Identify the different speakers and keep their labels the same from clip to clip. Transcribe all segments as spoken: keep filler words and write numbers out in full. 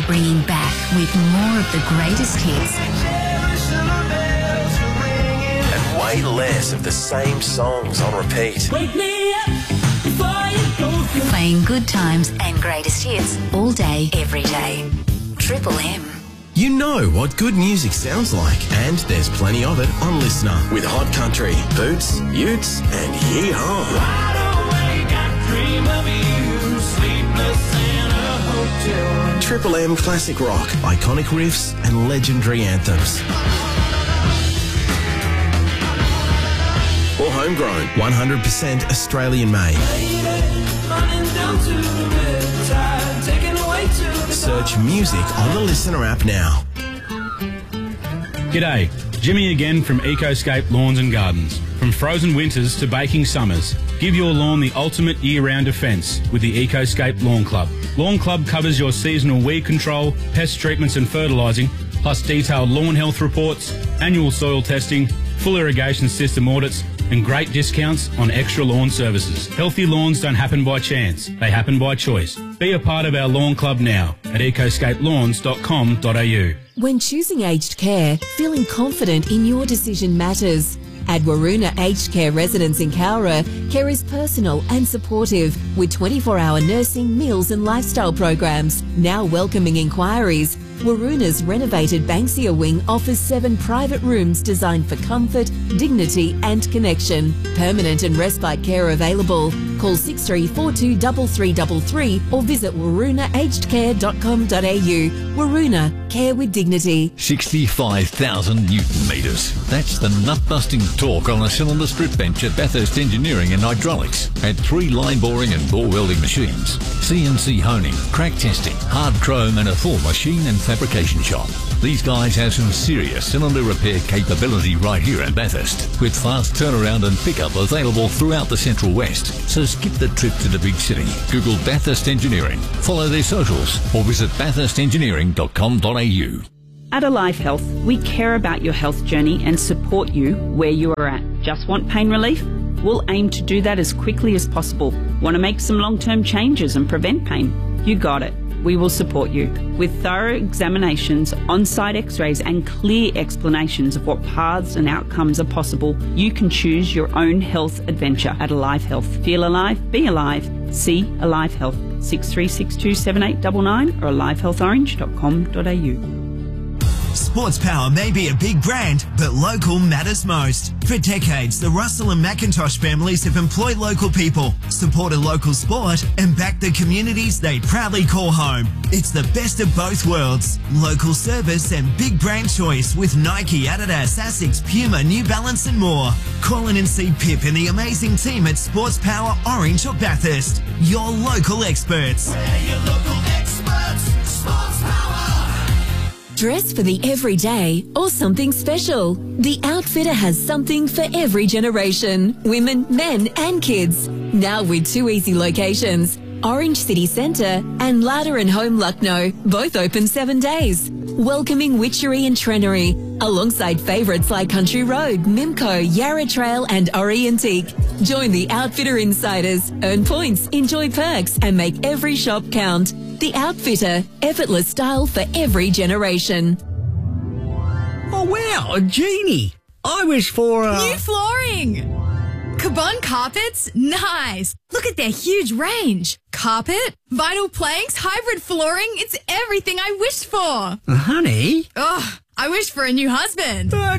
Speaker 1: we're bringing back with more of the greatest hits.
Speaker 2: And way less of the same songs on repeat.
Speaker 3: Wake me up before you go through.
Speaker 1: Playing good times and greatest hits all day, every day. Triple M.
Speaker 2: You know what good music sounds like, and there's plenty of it on Listener with Hot Country, Boots, Utes, and Yee-Haw.
Speaker 3: Wide awake, I dream of you, sleepless in a hotel room.
Speaker 2: Triple M classic rock, iconic riffs, and legendary anthems. Or homegrown, one hundred percent Australian made. Search music on the Listener app now.
Speaker 4: G'day, Jimmy again from Ecoscape Lawns and Gardens. From frozen winters to baking summers, give your lawn the ultimate year-round defence with the Ecoscape Lawn Club. Lawn Club covers your seasonal weed control, pest treatments and fertilising, plus detailed lawn health reports, annual soil testing, full irrigation system audits, and great discounts on extra lawn services. Healthy lawns don't happen by chance, they happen by choice. Be a part of our lawn club now at ecoscape lawns dot com dot a u.
Speaker 5: When choosing aged care, feeling confident in your decision matters. At Waroona Aged Care Residence in Cowra, care is personal and supportive with twenty-four hour nursing, meals and lifestyle programs. Now welcoming inquiries, Waroona's renovated Banksia wing offers seven private rooms designed for comfort, dignity and connection. Permanent and respite care available. Call six three four two three three three three or visit waroona aged care dot com dot a u. Waroona, care with dignity.
Speaker 6: sixty-five thousand newton metres. That's the nut-busting torque on a cylinder strip bench at Bathurst Engineering and Hydraulics. At three line boring and bore welding machines, C N C honing, crack testing, hard chrome and a full machine and fabrication shop. These guys have some serious cylinder repair capability right here at Bathurst, with fast turnaround and pickup available throughout the Central West. So skip the trip to the big city. Google Bathurst Engineering, follow their socials, or visit bathurst engineering dot com dot a u.
Speaker 7: At Alive Health, we care about your health journey and support you where you are at. Just want pain relief? We'll aim to do that as quickly as possible. Want to make some long-term changes and prevent pain? You got it. We will support you with thorough examinations, on-site x-rays and clear explanations of what paths and outcomes are possible. You can choose your own health adventure at Alive Health. Feel alive, be alive. See Alive Health. six three six two seven eight nine nine or alive health orange dot com dot a u.
Speaker 8: Sports Power may be a big brand, but local matters most. For decades, the Russell and McIntosh families have employed local people, supported local sport, and backed the communities they proudly call home. It's the best of both worlds. Local service and big brand choice with Nike, Adidas, Asics, Puma, New Balance and more. Call in and see Pip and the amazing team at Sports Power Orange or Bathurst. Your local experts.
Speaker 3: We're your local experts, Sports Power.
Speaker 5: Dress for the everyday or something special. The Outfitter has something for every generation. Women, men and kids. Now with two easy locations. Orange City Centre and Ladder and Home Lucknow, both open seven days. Welcoming Witchery and Trenery, alongside favourites like Country Road, Mimco, Yarra Trail and Ori Antique. Join the Outfitter Insiders, earn points, enjoy perks and make every shop count. The Outfitter, effortless style for every generation.
Speaker 9: Oh wow, a genie! I wish for a...
Speaker 10: New flooring! Cabon carpets? Nice! Look at their huge range. Carpet, vinyl planks, hybrid flooring, it's everything I wished for.
Speaker 9: Uh, honey?
Speaker 10: Ugh, I wish for a new husband.
Speaker 9: But...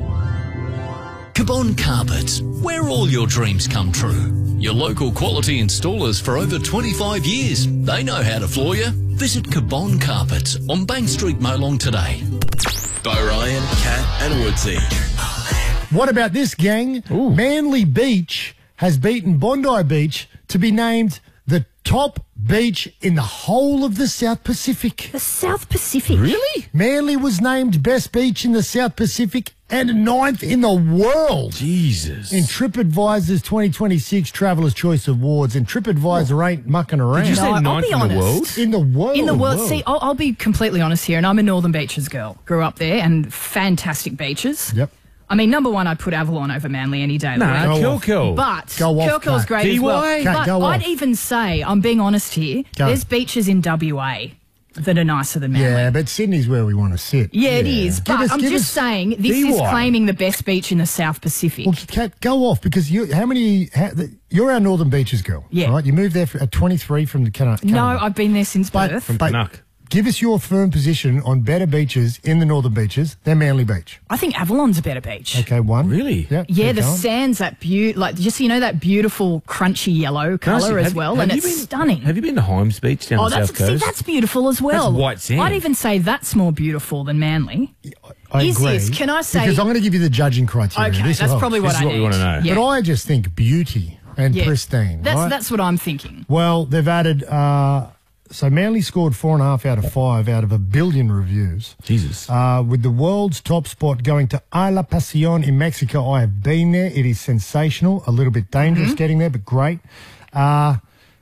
Speaker 6: Cabon Carpets, where all your dreams come true. Your local quality installers for over twenty-five years. They know how to floor you. Visit Cabon Carpets on Bank Street, Molong today.
Speaker 2: By Ryan, Kat and Woodsy.
Speaker 11: What about this, gang? Ooh. Manly Beach has beaten Bondi Beach to be named the top beach in the whole of the South Pacific.
Speaker 12: The South Pacific?
Speaker 11: Really? Manly was named best beach in the South Pacific and ninth in the world.
Speaker 13: Jesus.
Speaker 11: In TripAdvisor's twenty twenty-six Traveller's Choice Awards, and TripAdvisor oh. ain't mucking around.
Speaker 13: Did you say
Speaker 12: no,
Speaker 13: ninth in the world?
Speaker 11: In the world.
Speaker 12: In the world.
Speaker 11: world.
Speaker 12: See, I'll, I'll be completely honest here, and I'm a Northern Beaches girl. Grew up there, and fantastic beaches.
Speaker 11: Yep.
Speaker 12: I mean, number one, I'd put Avalon over Manly any day of the
Speaker 13: No,
Speaker 12: week.
Speaker 13: Kilkil.
Speaker 12: But
Speaker 11: Kilkil's
Speaker 12: great as well.
Speaker 11: Kat,
Speaker 12: But
Speaker 11: go
Speaker 12: I'd
Speaker 11: off.
Speaker 12: even say, I'm being honest here,
Speaker 11: Go.
Speaker 12: there's beaches in W A that are nicer than Manly.
Speaker 11: Yeah, but Sydney's where we want to sit.
Speaker 12: Yeah, it is.
Speaker 11: Give
Speaker 12: But
Speaker 11: us-
Speaker 12: I'm
Speaker 11: give
Speaker 12: just
Speaker 11: us-
Speaker 12: saying, this
Speaker 11: be
Speaker 12: is
Speaker 11: wide.
Speaker 12: claiming the best beach in the South Pacific.
Speaker 11: Well, Kat, go off because you. How many? How, the, you're our Northern Beaches girl.
Speaker 12: Yeah.
Speaker 11: Right. You moved there for, at twenty-three from the Canada.
Speaker 12: no, I've been there since birth.
Speaker 11: But give us your firm position on better beaches in the Northern Beaches than Manly Beach.
Speaker 12: I think Avalon's a better beach.
Speaker 11: Okay, one.
Speaker 4: Really?
Speaker 11: Yeah.
Speaker 12: Yeah,
Speaker 11: keep
Speaker 12: the
Speaker 11: going.
Speaker 12: sand's that beautiful, like just you know that beautiful crunchy yellow
Speaker 4: Can I
Speaker 12: colour
Speaker 4: ask
Speaker 12: as
Speaker 4: you,
Speaker 12: well,
Speaker 4: have-
Speaker 12: and
Speaker 4: have
Speaker 12: it's
Speaker 4: you been-
Speaker 12: stunning.
Speaker 4: Have you been to Hymes Beach down
Speaker 12: oh,
Speaker 4: the
Speaker 12: that's
Speaker 4: South Coast?
Speaker 12: see, that's beautiful as well.
Speaker 4: That's white sand.
Speaker 12: I'd even say that's more beautiful than Manly.
Speaker 11: I
Speaker 12: is
Speaker 11: agree.
Speaker 12: this? Can I say?
Speaker 11: Because I'm going to give you the judging criteria.
Speaker 12: Okay,
Speaker 11: This
Speaker 12: that's
Speaker 11: is-
Speaker 12: probably what
Speaker 4: This is
Speaker 12: I
Speaker 4: what we
Speaker 12: need.
Speaker 4: wanna know.
Speaker 12: Yeah.
Speaker 11: But I just think beauty and
Speaker 12: Yeah.
Speaker 11: pristine.
Speaker 12: That's
Speaker 11: right?
Speaker 12: that's what I'm thinking.
Speaker 11: Well, they've added. Uh, so Manly scored four and a half out of five out of a billion reviews.
Speaker 4: Jesus.
Speaker 11: Uh, with the world's top spot going to Isla Pasión in Mexico. I have been there. It is sensational. A little bit dangerous
Speaker 12: Mm-hmm.
Speaker 11: getting there, but great. Uh,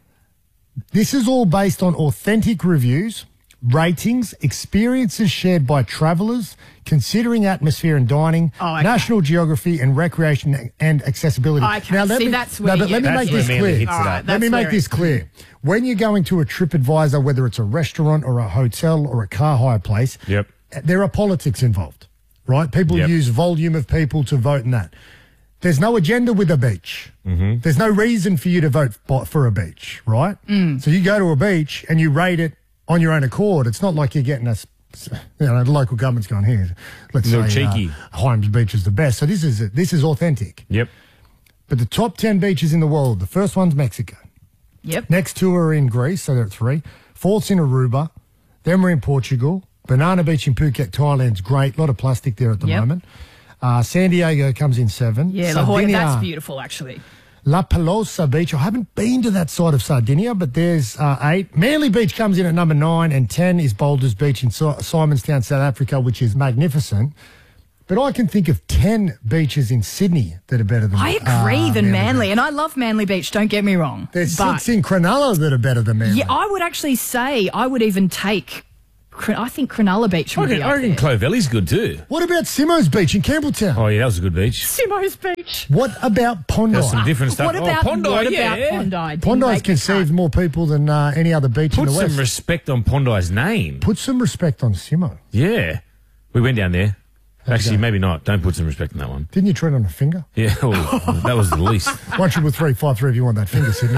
Speaker 11: this is all based on authentic reviews, ratings, experiences shared by travellers, considering atmosphere and dining,
Speaker 12: Oh, okay.
Speaker 11: national geography and recreation and accessibility.
Speaker 12: Okay,
Speaker 11: let
Speaker 12: see,
Speaker 11: me,
Speaker 12: that's
Speaker 11: no,
Speaker 12: where
Speaker 11: but
Speaker 12: you
Speaker 11: let me
Speaker 12: get-
Speaker 11: make
Speaker 12: That's
Speaker 11: this
Speaker 12: where Manly
Speaker 11: clear.
Speaker 12: hits it up. All right,
Speaker 11: let
Speaker 12: that's
Speaker 11: me make
Speaker 12: where
Speaker 11: this
Speaker 12: it-
Speaker 11: clear. When you're going to a TripAdvisor, whether it's a restaurant or a hotel or a car hire place,
Speaker 4: Yep.
Speaker 11: there are politics involved, right? People
Speaker 4: Yep.
Speaker 11: use volume of people to vote in that. There's no agenda with a beach.
Speaker 4: Mm-hmm.
Speaker 11: There's no reason for you to vote for- for a beach, right?
Speaker 12: Mm.
Speaker 11: So you go to a beach and you rate it on your own accord. It's not like you're getting a, you know, the local government's gone here. Let's
Speaker 4: A little
Speaker 11: say
Speaker 4: cheeky.
Speaker 11: Uh, Hymes Beach is the best. So this is this is authentic.
Speaker 4: Yep.
Speaker 11: But the top ten beaches in the world, the first one's Mexico.
Speaker 12: Yep.
Speaker 11: Next two are in Greece, so they're at three. Fourth's in Aruba. Then we're in Portugal. Banana Beach in Phuket, Thailand's great. A lot of plastic there at the
Speaker 12: Yep.
Speaker 11: moment. Uh, San Diego comes in seven.
Speaker 12: Yeah, La Jolla,
Speaker 11: Sardinia,
Speaker 12: that's beautiful actually.
Speaker 11: La Pelosa Beach. I haven't been to that side of Sardinia, but there's uh, eight. Manly Beach comes in at number nine, and ten is Boulders Beach in si- Simonstown, South Africa, which is magnificent. But I can think of ten beaches in Sydney that are better than
Speaker 12: I agree
Speaker 11: uh,
Speaker 12: than Manly,
Speaker 11: Beach.
Speaker 12: and I love Manly Beach. Don't get me wrong.
Speaker 11: There's
Speaker 12: but
Speaker 11: six in Cronulla that are better than Manly.
Speaker 12: yeah, I would actually say I would even take. Cro- I think Cronulla Beach
Speaker 4: I
Speaker 12: would
Speaker 4: reckon,
Speaker 12: be
Speaker 4: I
Speaker 12: up
Speaker 4: reckon
Speaker 12: there.
Speaker 4: Clovelly's good too.
Speaker 11: What about Simo's Beach in Campbelltown?
Speaker 4: Oh, yeah, that was a good beach.
Speaker 12: Simo's Beach.
Speaker 11: What about Pondi?
Speaker 4: There's some different stuff.
Speaker 12: What about
Speaker 4: oh, Pondi,
Speaker 12: what
Speaker 4: yeah.
Speaker 12: about Bondi? Didn't
Speaker 11: Pondi's
Speaker 12: make the
Speaker 11: conceived
Speaker 12: cut.
Speaker 11: more people than uh, any other beach in
Speaker 4: Put
Speaker 11: the
Speaker 4: some
Speaker 11: west.
Speaker 4: respect on Pondi's name.
Speaker 11: Put some respect on Simo.
Speaker 4: Yeah. We went down there.
Speaker 11: How'd
Speaker 4: Actually,
Speaker 11: you go?
Speaker 4: maybe not. Don't put some respect on that one.
Speaker 11: Didn't you tread on a finger?
Speaker 4: Yeah, well, that was the least.
Speaker 11: One triple three five three if you want that finger, Sydney.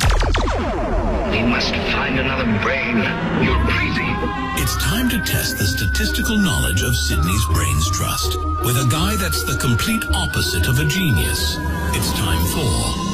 Speaker 13: We must find another brain. You're crazy.
Speaker 2: It's time to test the statistical knowledge of Sydney's Brains Trust with a guy that's the complete opposite of a genius. It's time for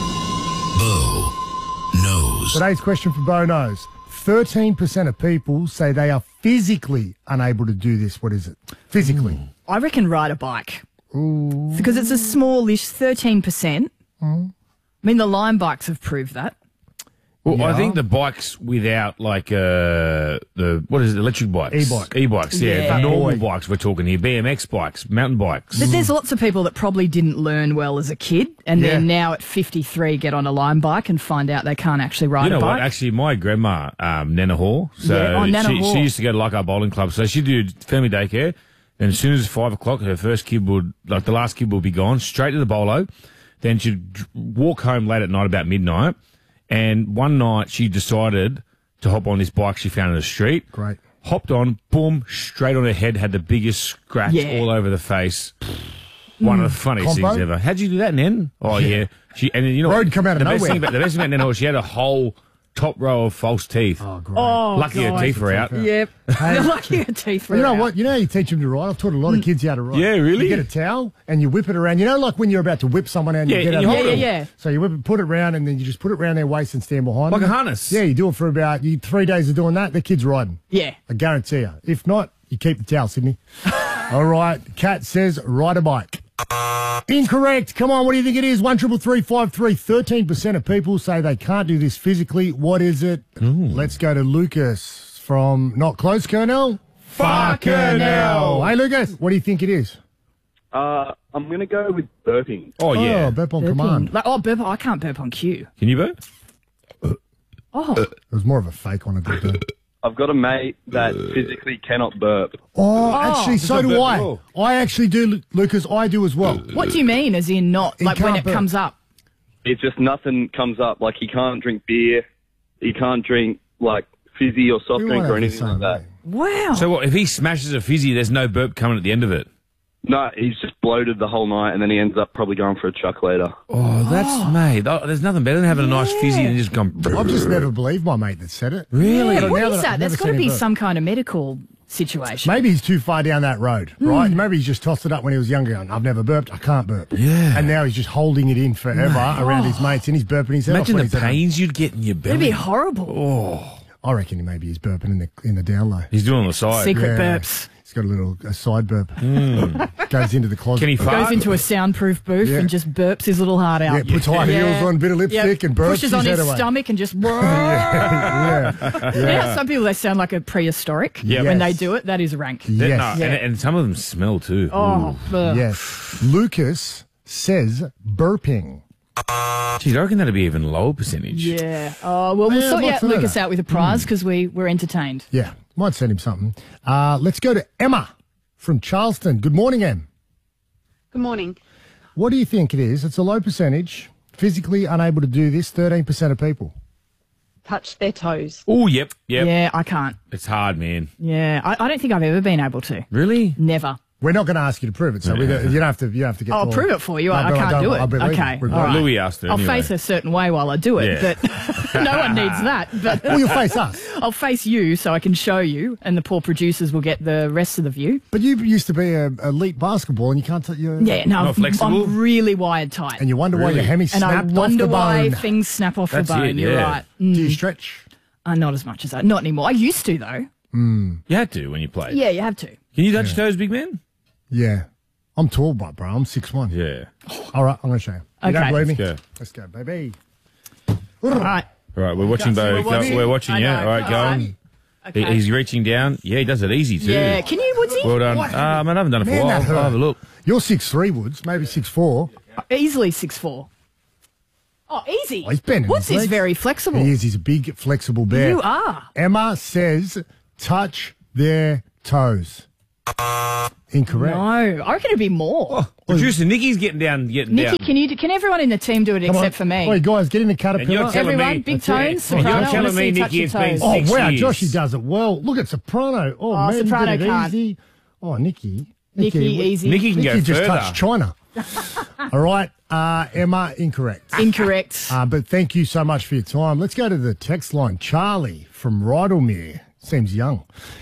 Speaker 2: Bo Knows.
Speaker 11: Today's question for Bo Knows. thirteen percent of people say they are physically unable to do this. What is it? Physically.
Speaker 12: I reckon ride a bike. Because it's a smallish thirteen percent.
Speaker 11: Mm.
Speaker 12: I mean, the Lime bikes have proved that.
Speaker 4: Well, I
Speaker 11: Yeah.
Speaker 4: think the bikes without, like, uh, the, what is it, electric bikes?
Speaker 11: E-bike.
Speaker 4: E-bikes, yeah.
Speaker 12: Yeah.
Speaker 4: The normal
Speaker 11: Boy.
Speaker 4: bikes we're talking here. B M X bikes, mountain bikes.
Speaker 12: But there's lots of people that probably didn't learn well as a kid and then
Speaker 11: Yeah.
Speaker 12: now at fifty-three get on a Lime bike and find out they can't actually ride
Speaker 4: You know
Speaker 12: a bike.
Speaker 4: what? Actually, my grandma, um, Nana Hall, so
Speaker 12: Yeah, oh, Nana
Speaker 4: she,
Speaker 12: Hall.
Speaker 4: she used to go to Leichhardt Bowling Club. So she'd do family daycare. And as soon as five o'clock, her first kid would, like the last kid would be gone, straight to the bolo. Then she'd dr- walk home late at night, about midnight. And one night she decided to hop on this bike she found in the street.
Speaker 11: Great.
Speaker 4: Hopped on, boom, straight on her head, had the biggest scratch
Speaker 12: Yeah.
Speaker 4: all over the face. One of the funniest
Speaker 11: Combo?
Speaker 4: things ever. How'd you do that, Nen? Oh, yeah. She and then, you know
Speaker 11: Road
Speaker 4: what?
Speaker 11: come out of
Speaker 4: the best
Speaker 11: nowhere.
Speaker 4: thing about the best thing about Nen Hall, she had a whole top row of false teeth.
Speaker 11: Oh, great.
Speaker 12: Oh,
Speaker 4: Lucky her
Speaker 12: God.
Speaker 4: teeth were out.
Speaker 12: Yep.
Speaker 11: Hey.
Speaker 12: Lucky her teeth were
Speaker 11: You know
Speaker 12: out.
Speaker 11: what? You know how you teach them to ride? I've taught a lot of kids how to ride.
Speaker 4: Yeah, really?
Speaker 11: You get a towel and you whip it around. You know, like when you're about to whip someone and
Speaker 4: Yeah,
Speaker 11: you get
Speaker 4: and
Speaker 11: out
Speaker 4: you
Speaker 11: of
Speaker 4: hold
Speaker 11: the-
Speaker 4: them.
Speaker 12: Yeah, yeah, yeah.
Speaker 11: So you whip it, put it around and then you just put it around their waist and stand behind
Speaker 4: Like
Speaker 11: them.
Speaker 4: a harness.
Speaker 11: Yeah, you do it for about you, three days of doing that, the kid's riding.
Speaker 12: Yeah.
Speaker 11: I guarantee you. If not, you keep the towel, Sydney. All right. Kat says ride a bike. Incorrect. Come on, what do you think it is? One triple three five three. Thirteen percent of people say they can't do this physically. What is it? Let's go to Lucas from Not Close, Colonel. Far Colonel. Hey, Lucas, what do you think it is?
Speaker 14: Uh, I'm going to go with burping.
Speaker 4: Oh, yeah.
Speaker 11: Oh, burp on
Speaker 12: Burping.
Speaker 11: command.
Speaker 12: Like, oh, burp. I can't burp on cue.
Speaker 4: Can you burp?
Speaker 12: Oh.
Speaker 11: It was more of a fake one. I did burp.
Speaker 14: I've got a mate that physically cannot burp.
Speaker 11: Oh, actually, so
Speaker 4: It's not
Speaker 11: do
Speaker 4: burp
Speaker 11: I.
Speaker 4: at all.
Speaker 11: I actually do, Lu- Lucas. I do as well.
Speaker 12: What do you mean, as in not,
Speaker 11: He
Speaker 12: like when
Speaker 11: can't
Speaker 12: it
Speaker 11: burp.
Speaker 12: comes up?
Speaker 14: It's just nothing comes up. Like he can't drink beer. He can't drink like fizzy or soft
Speaker 11: We
Speaker 14: drink
Speaker 11: won't
Speaker 14: or
Speaker 11: have the
Speaker 14: anything like
Speaker 11: same,
Speaker 14: that.
Speaker 12: Wow.
Speaker 15: So what, if he smashes a fizzy, there's no burp coming at the end of it?
Speaker 14: No, he's just bloated the whole night, and then he ends up probably going for a chuck later.
Speaker 15: Oh, that's mate. Oh, there's nothing better than having a nice fizzy and just gone.
Speaker 11: I've just never believed my mate that said it.
Speaker 15: Really?
Speaker 12: Yeah,
Speaker 11: But
Speaker 12: what
Speaker 11: now
Speaker 12: is
Speaker 11: that
Speaker 12: that?
Speaker 11: I've
Speaker 12: That's
Speaker 11: never
Speaker 12: got to
Speaker 11: seen
Speaker 12: be
Speaker 11: him burp.
Speaker 12: some kind of medical situation.
Speaker 11: Maybe he's too far down that road, right? Maybe he's just tossed it up when he was younger. Going, I've never burped. I can't burp.
Speaker 15: Yeah.
Speaker 11: And now he's just holding it in forever around his mates, and he's burping his head off
Speaker 15: Imagine
Speaker 11: when
Speaker 15: the
Speaker 11: he's at home.
Speaker 15: pains you'd get in your belly.
Speaker 12: It'd be horrible.
Speaker 15: Oh,
Speaker 11: I reckon he maybe he's burping in the in the down low.
Speaker 15: he's doing on the side.
Speaker 12: Secret
Speaker 11: Yeah.
Speaker 12: burps.
Speaker 11: He's got a little a side burp. Goes into the closet.
Speaker 15: Can he fart?
Speaker 12: Goes into a soundproof booth
Speaker 11: Yeah.
Speaker 12: and just burps his little heart out.
Speaker 11: Yeah, puts high heels on, bit of lipstick, and burps
Speaker 12: Pushes
Speaker 11: his
Speaker 12: on
Speaker 11: head
Speaker 12: his
Speaker 11: away.
Speaker 12: stomach and just.
Speaker 11: yeah,
Speaker 12: yeah.
Speaker 11: yeah.
Speaker 12: Some people, they sound like a prehistoric
Speaker 15: Yep.
Speaker 12: when they
Speaker 11: Yes.
Speaker 12: do it. That is rank.
Speaker 15: That-
Speaker 11: Yes.
Speaker 15: no, and, and some of them smell too.
Speaker 12: Oh, ugh.
Speaker 11: Yes. Lucas says burping.
Speaker 15: Geez, I reckon that'd be even lower percentage.
Speaker 12: Yeah. Oh, well, we'll
Speaker 11: Yeah,
Speaker 12: sort
Speaker 11: I'd
Speaker 12: you
Speaker 11: like
Speaker 12: out
Speaker 11: to know
Speaker 12: Lucas
Speaker 11: that.
Speaker 12: out with a prize because we were entertained.
Speaker 11: Yeah, might send him something. Uh, let's go to Emma from Charleston. Good morning, Em.
Speaker 16: Good morning.
Speaker 11: What do you think it is? It's a low percentage. Physically unable to do this, thirteen percent of people.
Speaker 16: Touch their toes.
Speaker 15: Oh, yep, yep.
Speaker 12: Yeah, I can't.
Speaker 15: It's hard, man.
Speaker 12: Yeah, I, I don't think I've ever been able to.
Speaker 15: Really?
Speaker 12: Never.
Speaker 11: We're not going to ask you to prove it, so we don't, you don't have to. You don't have to get.
Speaker 12: I'll
Speaker 11: all-
Speaker 12: prove it for you. I,
Speaker 11: No,
Speaker 12: I
Speaker 11: but
Speaker 12: can't
Speaker 11: don't-
Speaker 12: do it.
Speaker 11: I believe
Speaker 12: Okay.
Speaker 11: it. We're
Speaker 12: all right.
Speaker 15: Louis asked her
Speaker 12: I'll
Speaker 15: anyway.
Speaker 12: face a certain way while I do it,
Speaker 15: Yeah.
Speaker 12: but no one needs that. But
Speaker 11: Well, you'll face us.
Speaker 12: I'll face you so I can show you, and the poor producers will get the rest of the view.
Speaker 11: But you used to be a elite basketball, and you can't. T- you
Speaker 12: Yeah, no,
Speaker 15: Not
Speaker 12: I'm,
Speaker 15: flexible?
Speaker 12: I'm really wired tight.
Speaker 11: And you wonder why your
Speaker 15: Really?
Speaker 11: hammy
Speaker 12: And I
Speaker 11: snapped off
Speaker 12: wonder
Speaker 11: the
Speaker 12: why
Speaker 11: bone.
Speaker 12: things snap off
Speaker 15: That's
Speaker 12: the bone.
Speaker 15: it,
Speaker 12: You're
Speaker 15: yeah.
Speaker 12: right.
Speaker 11: Do you stretch?
Speaker 12: Uh, not as much as I. Not anymore. I used to, though.
Speaker 15: You had to when you played.
Speaker 12: Yeah, you have to.
Speaker 15: Can you touch toes, big man?
Speaker 11: Yeah. I'm tall, but bro, I'm six one.
Speaker 15: Yeah.
Speaker 11: All right, I'm going to show you. You don't
Speaker 12: Okay.
Speaker 11: believe me?
Speaker 15: Let's go.
Speaker 11: Let's go, baby.
Speaker 12: All right.
Speaker 15: All right, we're watching
Speaker 11: see
Speaker 15: Bo.
Speaker 11: we're
Speaker 15: Go-
Speaker 11: watching.
Speaker 15: We're watching
Speaker 12: I
Speaker 15: you.
Speaker 12: know.
Speaker 15: All right, go
Speaker 12: All
Speaker 15: on.
Speaker 12: right.
Speaker 15: He-
Speaker 12: Okay.
Speaker 15: He's reaching down. Yeah, he does it easy too.
Speaker 12: Yeah. Can you, Woodsy?
Speaker 15: Well done.
Speaker 11: What?
Speaker 15: Ah, man, I haven't done it for a
Speaker 11: Man,
Speaker 15: while.
Speaker 11: that
Speaker 15: I'll
Speaker 11: hurt.
Speaker 15: have a look.
Speaker 11: You're six three, Woods, maybe six four.
Speaker 12: Easily six four. Oh, easy.
Speaker 11: Oh, he's bending
Speaker 12: Woods
Speaker 11: his
Speaker 12: is
Speaker 11: legs.
Speaker 12: very flexible.
Speaker 11: He is. He's a big, flexible bear.
Speaker 12: You are.
Speaker 11: Emma says touch their toes. Incorrect.
Speaker 12: No, I reckon it'd be more.
Speaker 15: Producer Nikki's getting down, getting
Speaker 12: Nikki,
Speaker 15: down.
Speaker 12: can you? Can everyone in the team do it
Speaker 11: Come on.
Speaker 12: except for me?
Speaker 11: Wait, guys, get in the
Speaker 15: And
Speaker 11: caterpillar.
Speaker 15: you're telling
Speaker 12: Everyone,
Speaker 15: me,
Speaker 12: big
Speaker 15: That's it.
Speaker 12: tones, soprano.
Speaker 15: You're
Speaker 12: I
Speaker 15: telling
Speaker 12: wanna see
Speaker 15: me,
Speaker 12: touch
Speaker 15: Nikki,
Speaker 12: your
Speaker 15: it's been
Speaker 12: toes.
Speaker 11: Oh,
Speaker 15: six
Speaker 11: wow,
Speaker 15: years.
Speaker 11: Joshy does it well. Look at soprano. Oh,
Speaker 12: Oh,
Speaker 11: man,
Speaker 12: soprano
Speaker 11: did it
Speaker 12: can't.
Speaker 11: easy. Oh, Nikki.
Speaker 12: Nikki, easy.
Speaker 15: Nikki can
Speaker 11: Nikki
Speaker 15: go
Speaker 11: just
Speaker 15: further.
Speaker 11: touched China. All right, uh, Emma, incorrect.
Speaker 12: Incorrect.
Speaker 11: Uh, but thank you so much for your time. Let's go to the text line. Charlie from Rydalmere. Seems young.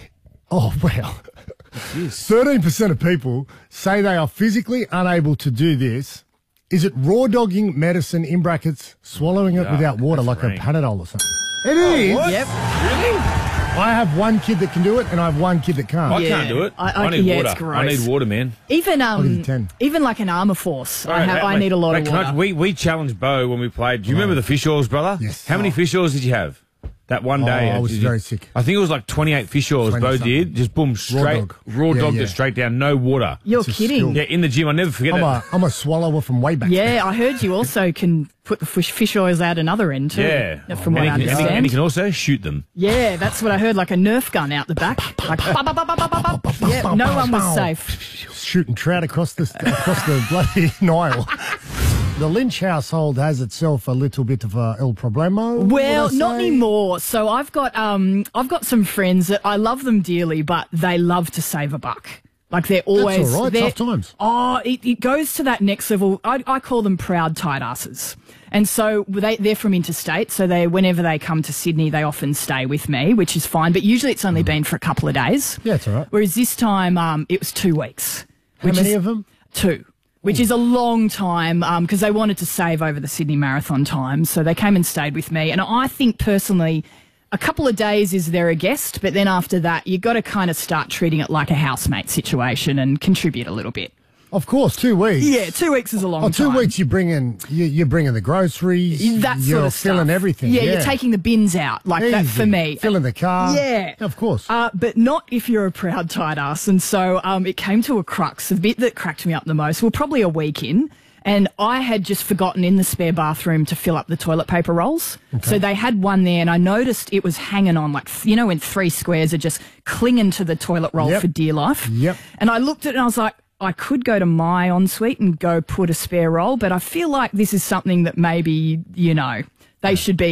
Speaker 11: Oh, wow. thirteen percent of people say they are physically unable to do this. Is it raw dogging medicine, in brackets, swallowing it
Speaker 15: Yeah,
Speaker 11: without water
Speaker 15: that's
Speaker 11: like
Speaker 15: rank.
Speaker 11: a Panadol or something? It is.
Speaker 15: What?
Speaker 12: Yep.
Speaker 15: Really?
Speaker 11: I have one kid that can do it, and I have one kid that can't.
Speaker 15: I
Speaker 12: Yeah.
Speaker 15: can't do it.
Speaker 12: I-
Speaker 15: I,
Speaker 12: I-
Speaker 15: need
Speaker 12: yeah,
Speaker 15: water.
Speaker 12: it's gross.
Speaker 15: I need water, man.
Speaker 12: Even
Speaker 11: I'll give you
Speaker 12: um,
Speaker 11: ten.
Speaker 12: even like an armour force, I,
Speaker 15: All right,
Speaker 12: have,
Speaker 15: uh,
Speaker 12: I
Speaker 15: wait,
Speaker 12: need a lot
Speaker 15: wait,
Speaker 12: of
Speaker 15: can
Speaker 12: water.
Speaker 15: I- we, we challenged Bo when we played. Do you remember the fish oils, brother?
Speaker 11: Yes.
Speaker 15: How many fish oils did you have? That one
Speaker 11: Oh,
Speaker 15: day.
Speaker 11: I was
Speaker 15: Did you-
Speaker 11: very sick.
Speaker 15: I think it was like twenty-eight fish oils
Speaker 11: twenty
Speaker 15: Bo
Speaker 11: something.
Speaker 15: did. Just boom, straight.
Speaker 11: dog.
Speaker 15: Raw
Speaker 11: Yeah,
Speaker 15: dogged
Speaker 11: yeah.
Speaker 15: it straight down. No water.
Speaker 12: You're
Speaker 11: It's a
Speaker 12: kidding.
Speaker 11: skill.
Speaker 15: Yeah, in the gym. I never forget
Speaker 11: I'm
Speaker 15: that.
Speaker 11: a, I'm a swallower from way back.
Speaker 12: Yeah, I heard you also can put the fish, fish oils out another end too.
Speaker 15: Yeah.
Speaker 12: From what
Speaker 15: and,
Speaker 12: I
Speaker 15: he, can- and, he,
Speaker 12: understand.
Speaker 15: and he can also shoot them.
Speaker 12: Yeah, that's what I heard, like a Nerf gun out the back. Like, bop, bop, bop, bop, bop, bop, bop. Yeah, no one was safe.
Speaker 11: Shooting trout across the across the bloody Nile. The Lynch household has itself a little bit of a el problemo.
Speaker 12: Well,
Speaker 11: would I
Speaker 12: not
Speaker 11: say?
Speaker 12: anymore. So I've got um I've got some friends that I love them dearly, but they love to save a buck. Like they're always
Speaker 11: all right,
Speaker 12: they're-
Speaker 11: tough times.
Speaker 12: Oh, it, it goes to that next level. I, I call them proud tight asses. And so they they're from interstate, so they whenever they come to Sydney, they often stay with me, which is fine. But usually it's only been for a couple of days.
Speaker 11: Yeah, it's all right.
Speaker 12: Whereas this time um it was two weeks.
Speaker 11: How
Speaker 12: which
Speaker 11: many
Speaker 12: is-
Speaker 11: of them?
Speaker 12: Two. Which is a long time because they wanted to save over the Sydney Marathon time. So they came and stayed with me. And I think personally, a couple of days is they're a guest, but then after that, you've got to kind of start treating it like a housemate situation and contribute a little bit.
Speaker 11: Of course, two weeks.
Speaker 12: Yeah, two weeks is a long
Speaker 11: Oh, two
Speaker 12: time.
Speaker 11: weeks you're bringing you, you're bringing the groceries.
Speaker 12: That
Speaker 11: you're
Speaker 12: sort of
Speaker 11: filling
Speaker 12: stuff.
Speaker 11: everything.
Speaker 12: Yeah,
Speaker 11: Yeah,
Speaker 12: you're taking the bins out like that for
Speaker 11: Easy.
Speaker 12: me.
Speaker 11: Filling the car.
Speaker 12: Yeah.
Speaker 11: Of course.
Speaker 12: Uh, but not if you're a proud tight ass. And so um, it came to a crux. The bit that cracked me up the most, well, probably a week in, and I had just forgotten in the spare bathroom to fill up the toilet paper rolls. So they had one there, and I noticed it was hanging on, like, you know, when three squares are just clinging to the toilet roll
Speaker 11: Yep.
Speaker 12: for dear life.
Speaker 11: Yep.
Speaker 12: And I looked at it and I was like, I could go to my ensuite and go put a spare roll, but I feel like this is something that maybe, you know, they should be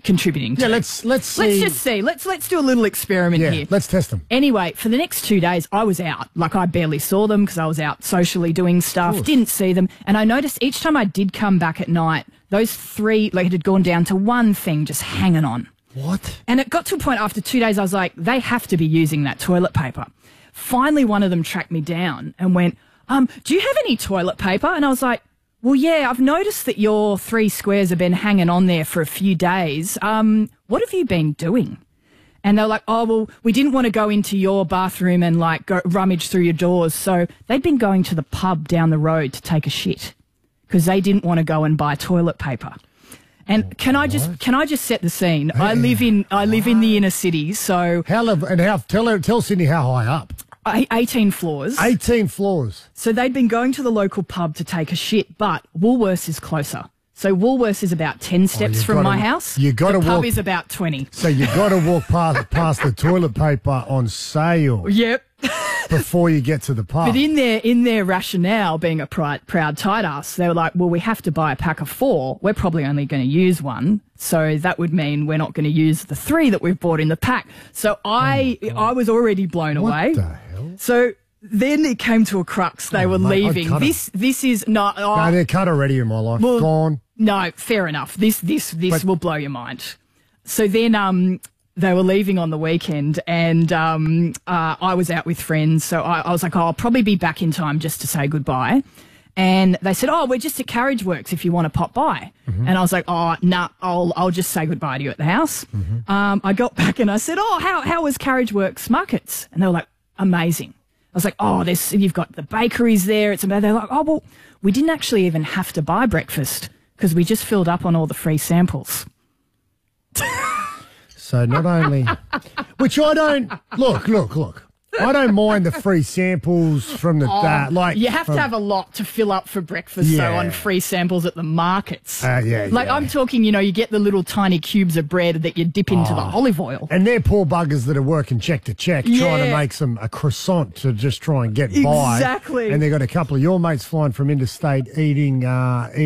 Speaker 12: contributing to.
Speaker 11: Yeah, let's let's see.
Speaker 12: Let's just see. Let's let's do a little experiment
Speaker 11: yeah,
Speaker 12: here.
Speaker 11: let's test them.
Speaker 12: Anyway, for the next two days, I was out. Like, I barely saw them because I was out socially doing stuff, didn't see them. And I noticed each time I did come back at night, those three, like, it had gone down to one thing just hanging on.
Speaker 11: What?
Speaker 12: And it got to a point after two days, I was like, they have to be using that toilet paper. Finally, one of them tracked me down and went, um, do you have any toilet paper? And I was like, well, yeah, I've noticed that your three squares have been hanging on there for a few days. Um, what have you been doing? And they're like, oh, well, we didn't want to go into your bathroom and, like, go rummage through your doors. So they'd been going to the pub down the road to take a shit because they didn't want to go and buy toilet paper. And can I just can I just set the scene? I live in I live in the inner city, so
Speaker 11: how live, and how tell tell Sydney how high up?
Speaker 12: eighteen floors.
Speaker 11: eighteen floors.
Speaker 12: So they'd been going to the local pub to take a shit, but Woolworths is closer. So Woolworths is about ten steps
Speaker 11: you've
Speaker 12: from
Speaker 11: gotta-
Speaker 12: my house.
Speaker 11: you gotta
Speaker 12: the pub
Speaker 11: walk-
Speaker 12: is about twenty.
Speaker 11: So you got to walk past past the toilet paper on sale.
Speaker 12: Yep.
Speaker 11: Before you get to the pub.
Speaker 12: But in their in their rationale, being a proud, proud tight ass, they were like, well, we have to buy a pack of four. We're probably only going to use one. So that would mean we're not going to use the three that we've bought in the pack. So I
Speaker 11: Oh,
Speaker 12: I was already blown
Speaker 11: What
Speaker 12: away.
Speaker 11: the hell?
Speaker 12: So then it came to a crux. They
Speaker 11: Oh,
Speaker 12: were
Speaker 11: mate, I'd
Speaker 12: leaving.
Speaker 11: cut 'em.
Speaker 12: This this is not. Oh,
Speaker 11: No, they're cut already in my life.
Speaker 12: Well,
Speaker 11: Gone.
Speaker 12: No, fair enough. This this this
Speaker 11: But-
Speaker 12: will blow your mind. So then um they were leaving on the weekend, and um uh, I was out with friends, so I, I was like, oh, I'll probably be back in time just to say goodbye. And they said, oh, we're just at Carriage Works if you want to pop by.
Speaker 11: Mm-hmm.
Speaker 12: And I was like, oh, nah, I'll I'll just say goodbye to you at the house.
Speaker 11: Mm-hmm.
Speaker 12: Um, I got back and I said, oh, how how was Carriage Works Markets? And they were like, amazing. I was like, oh, there's you've got the bakeries there. It's amazing. They're like, oh, well, we didn't actually even have to buy breakfast because we just filled up on all the free samples.
Speaker 11: So not only, which I don't look, look, look. I don't mind the free samples from the
Speaker 12: Oh,
Speaker 11: uh, like.
Speaker 12: you have
Speaker 11: from-
Speaker 12: to have a lot to fill up for breakfast,
Speaker 11: Yeah.
Speaker 12: though, on free samples at the markets.
Speaker 11: Uh, yeah,
Speaker 12: like
Speaker 11: yeah.
Speaker 12: I'm talking, you know, you get the little tiny cubes of bread that you dip into the
Speaker 11: Oh.
Speaker 12: olive oil.
Speaker 11: And they're poor buggers that are working check to check, trying to
Speaker 12: Yeah.
Speaker 11: make some a croissant to just try and get by.
Speaker 12: Exactly.
Speaker 11: And they got a couple of your mates flying from interstate eating uh,